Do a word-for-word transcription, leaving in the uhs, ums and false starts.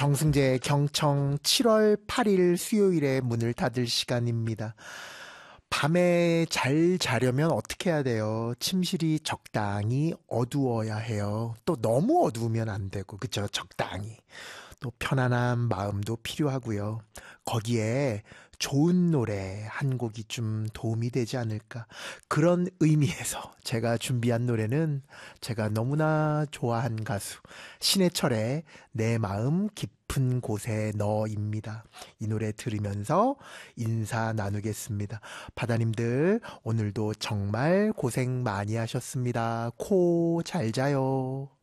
정승재 경청 칠월 팔일 수요일에 문을 닫을 시간입니다. 밤에 잘 자려면 어떻게 해야 돼요? 침실이 적당히 어두워야 해요. 또 너무 어두우면 안 되고, 그쵸? 적당히. 또 편안한 마음도 필요하고요. 거기에 좋은 노래 한 곡이 좀 도움이 되지 않을까. 그런 의미에서 제가 준비한 노래는 제가 너무나 좋아한 가수 신해철의 내 마음 깊은 곳에 너입니다. 이 노래 들으면서 인사 나누겠습니다. 바다님들 오늘도 정말 고생 많이 하셨습니다. 코 잘 자요.